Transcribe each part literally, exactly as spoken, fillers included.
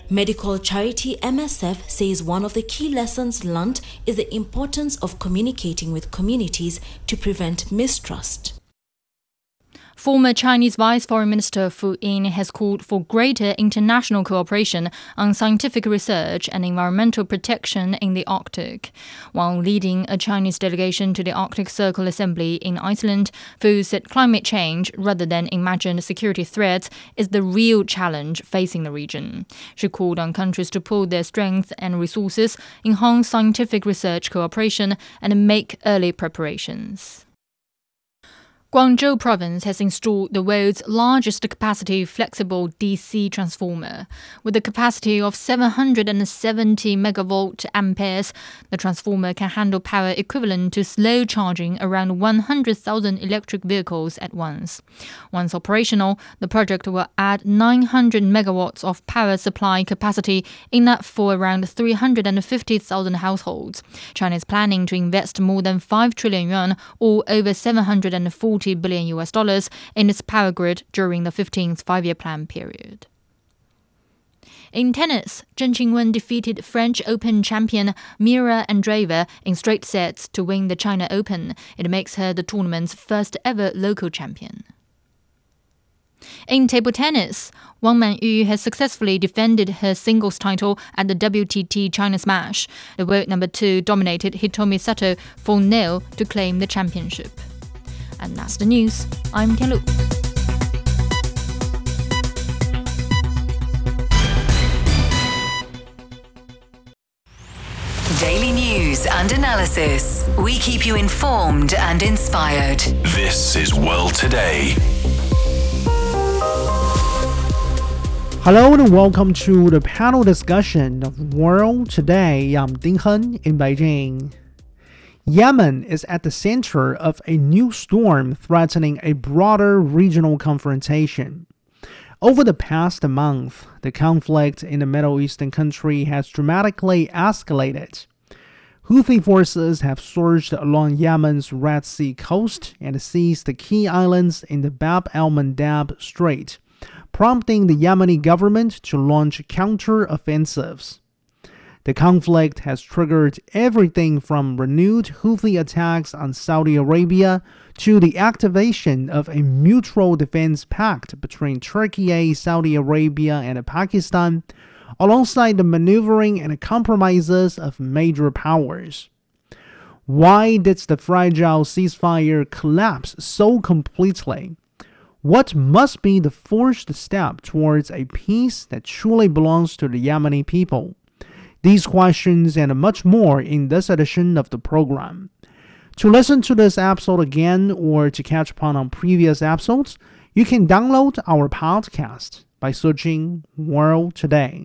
Medical charity M S F says one of the key lessons learned is the importance of communicating with communities to prevent mistrust. Former Chinese Vice Foreign Minister Fu Ying has called for greater international cooperation on scientific research and environmental protection in the Arctic. While leading a Chinese delegation to the Arctic Circle Assembly in Iceland, Fu said climate change, rather than imagined security threats, is the real challenge facing the region. She called on countries to pool their strengths and resources, enhance scientific research cooperation, and make early preparations. Guangzhou province has installed the world's largest capacity flexible D C transformer. With a capacity of seven hundred seventy megavolt amperes, the transformer can handle power equivalent to slow charging around one hundred thousand electric vehicles at once. Once operational, the project will add nine hundred megawatts of power supply capacity, enough for around three hundred fifty thousand households. China is planning to invest more than five trillion yuan, or over seven hundred forty billion U S dollars, in its power grid during the fifteenth five-year plan period. In tennis, Zheng Qinwen defeated French Open champion Mira Andreeva in straight sets to win the China Open. It makes her the tournament's first ever local champion. In table tennis, Wang Manyu has successfully defended her singles title at the W T T China Smash. The world number two dominated Hitomi Sato four nil to claim the championship. And that's the news. I'm Tian Lu. Daily news and analysis. We keep you informed and inspired. This is World Today. Hello and welcome to the panel discussion of World Today. I'm Ding Hen in Beijing. Yemen is at the center of a new storm threatening a broader regional confrontation. Over the past month, the conflict in the Middle Eastern country has dramatically escalated. Houthi forces have surged along Yemen's Red Sea coast and seized the key islands in the Bab el-Mandab Strait, prompting the Yemeni government to launch counter-offensives. The conflict has triggered everything from renewed Houthi attacks on Saudi Arabia to the activation of a mutual defense pact between Turkey, Saudi Arabia, and Pakistan, alongside the maneuvering and compromises of major powers. Why did the fragile ceasefire collapse so completely? What must be the first step towards a peace that truly belongs to the Yemeni people? These questions and much more in this edition of the program. To listen to this episode again or to catch up on previous episodes, you can download our podcast by searching World Today.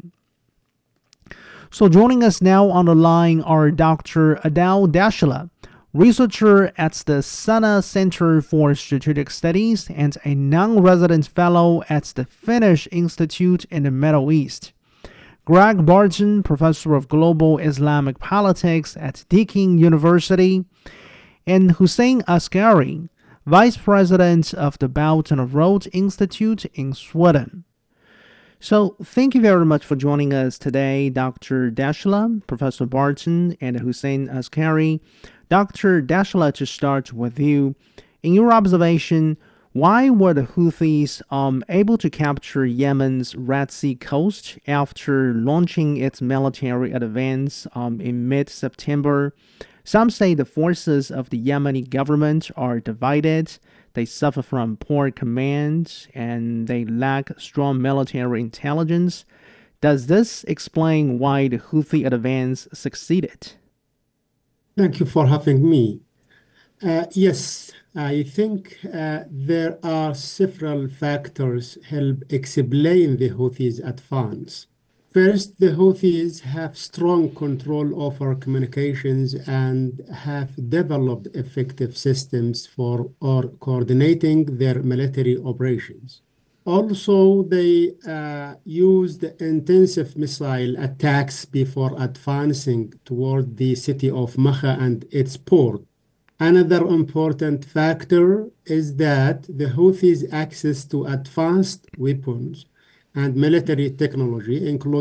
So joining us now on the line are Doctor Adele Dashla, researcher at the Sana Center for Strategic Studies and a non-resident fellow at the Finnish Institute in the Middle East. Greg Barton, professor of global Islamic politics at Deakin University, and Hussein Askari, vice president of the Belt and Road Institute in Sweden. So thank you very much for joining us today, Doctor Dashla, Professor Barton, and Hussein Askari. Doctor Dashla, to start with you, in your observation, why were the Houthis um, able to capture Yemen's Red Sea coast after launching its military advance um, in mid-September? Some say the forces of the Yemeni government are divided, they suffer from poor command, and they lack strong military intelligence. Does this explain why the Houthi advance succeeded? Thank you for having me. Uh, yes, I think uh, there are several factors help explain the Houthis' advance. First, the Houthis have strong control over communications and have developed effective systems for or coordinating their military operations. Also, they uh, used intensive missile attacks before advancing toward the city of Makka and its port. Another important factor is that the Houthis' access to advanced weapons and military technology, including